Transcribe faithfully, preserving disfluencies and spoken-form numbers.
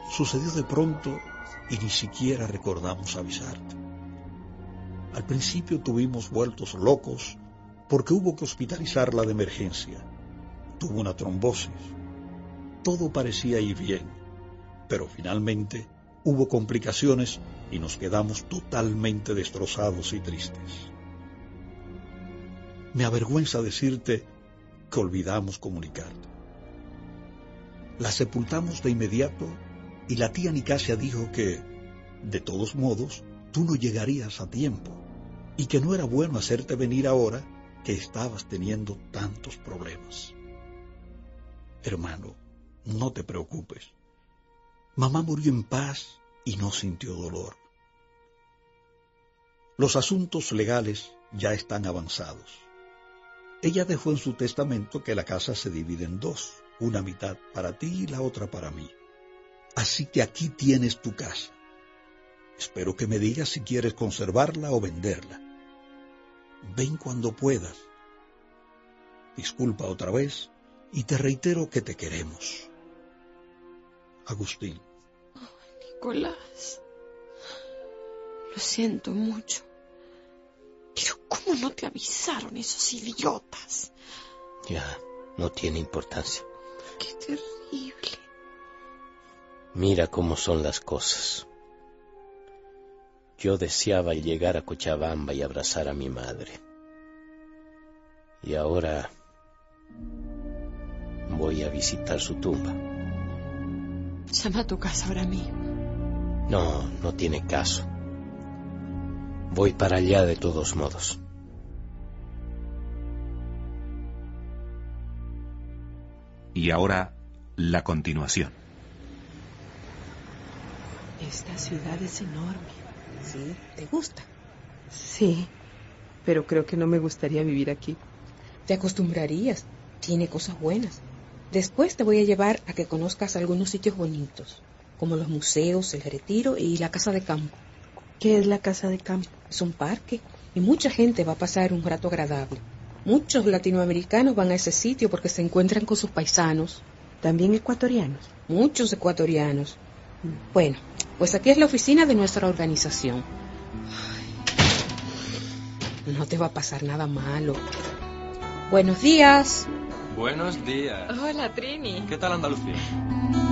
sucedió de pronto y ni siquiera recordamos avisarte. Al principio tuvimos vueltos locos porque hubo que hospitalizarla de emergencia. Tuvo una trombosis. Todo parecía ir bien, pero finalmente hubo complicaciones y nos quedamos totalmente destrozados y tristes. Me avergüenza decirte que olvidamos comunicarte. La sepultamos de inmediato y la tía Nicasia dijo que, de todos modos, tú no llegarías a tiempo y que no era bueno hacerte venir ahora que estabas teniendo tantos problemas. Hermano, no te preocupes. Mamá murió en paz y no sintió dolor. Los asuntos legales ya están avanzados. Ella dejó en su testamento que la casa se divide en dos, una mitad para ti y la otra para mí. Así que aquí tienes tu casa. Espero que me digas si quieres conservarla o venderla. Ven cuando puedas. Disculpa otra vez y te reitero que te queremos. Agustín. Oh, Nicolás, lo siento mucho. Pero ¿cómo no te avisaron esos idiotas? Ya, no tiene importancia. Qué terrible. Mira cómo son las cosas. Yo deseaba llegar a Cochabamba y abrazar a mi madre. Y ahora voy a visitar su tumba. Llama a tu casa ahora mismo. No, no tiene caso. Voy para allá de todos modos. Y ahora, la continuación. Esta ciudad es enorme. ¿Sí? ¿Te gusta? Sí, pero creo que no me gustaría vivir aquí. Te acostumbrarías. Tiene cosas buenas. Después te voy a llevar a que conozcas algunos sitios bonitos, como los museos, el Retiro y la Casa de Campo. ¿Qué es la Casa de Campo? Es un parque y mucha gente va a pasar un rato agradable. Muchos latinoamericanos van a ese sitio porque se encuentran con sus paisanos. ¿También ecuatorianos? Muchos ecuatorianos. Bueno, pues aquí es la oficina de nuestra organización. Ay, no te va a pasar nada malo. Buenos días. Buenos días. Hola, Trini. ¿Qué tal Andalucía?